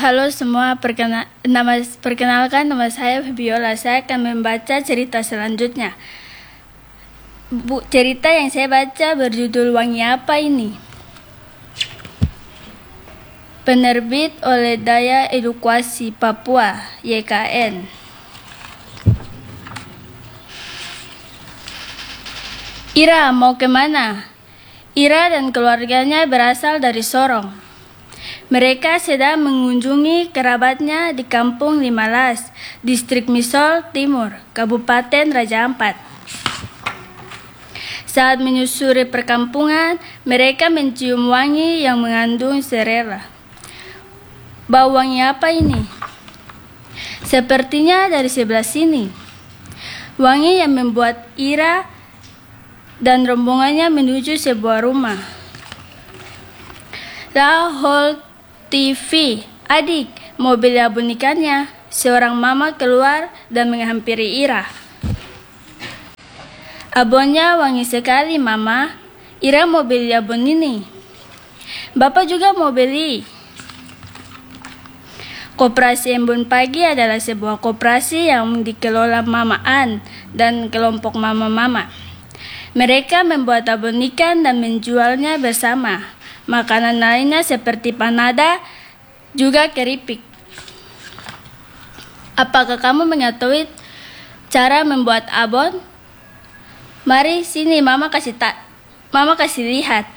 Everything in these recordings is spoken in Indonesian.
Halo semua, perkenalkan nama saya Fabiola. Saya akan membaca cerita selanjutnya. Cerita yang saya baca berjudul Wangi Apa Ini? Penerbit oleh Daya Edukasi Papua, YKN. Ira mau kemana? Ira dan keluarganya berasal dari Sorong. Mereka sedang mengunjungi kerabatnya di Kampung Limalas, Distrik Misol Timur, Kabupaten Raja Ampat. Saat menyusuri perkampungan, mereka mencium wangi yang mengandung serela. Bau wangi apa ini? Sepertinya dari sebelah sini. Wangi yang membuat Ira dan rombongannya menuju sebuah rumah. Rahol TV, adik, mau beli abon ikannya. Seorang mama keluar dan menghampiri Ira. Abonnya wangi sekali, mama. Ira mau beli abon ini. Bapak juga mau beli. Koperasi Embun Pagi adalah sebuah koperasi yang dikelola Mama An dan kelompok mama-mama. Mereka membuat abon ikan dan menjualnya bersama. Makanan lainnya seperti panada, juga keripik. Apakah kamu mengetahui cara membuat abon? Mari sini, Mama kasih lihat.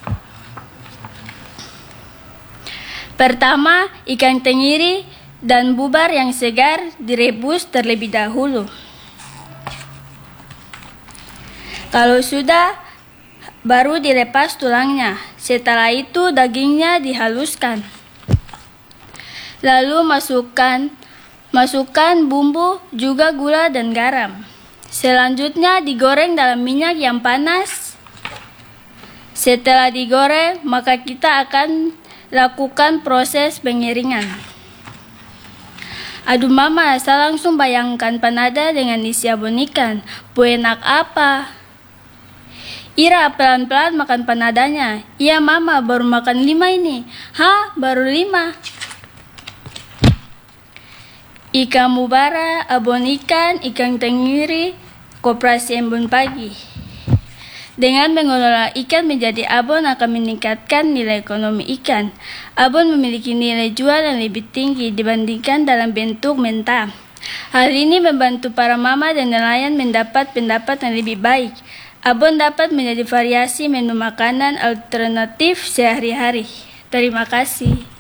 Pertama, ikan tenggiri dan bubar yang segar direbus terlebih dahulu. Kalau sudah, baru dilepas tulangnya. Setelah itu dagingnya dihaluskan. Lalu masukkan bumbu, juga gula dan garam. Selanjutnya digoreng dalam minyak yang panas. Setelah digoreng, maka kita akan lakukan proses pengeringan. Aduh mama, saya langsung bayangkan panada dengan isi abon ikan. Enak apa? Ira pelan-pelan makan panadanya. Iya mama, baru makan 5 ini. Hah, baru 5? Ikan mubara, abon ikan tenggiri, koperasi Embun Pagi. Dengan mengelola ikan menjadi abon akan meningkatkan nilai ekonomi ikan. Abon memiliki nilai jual yang lebih tinggi dibandingkan dalam bentuk mentah. Hal ini membantu para mama dan nelayan mendapat pendapat yang lebih baik. Abon dapat menjadi variasi menu makanan alternatif sehari-hari. Terima kasih.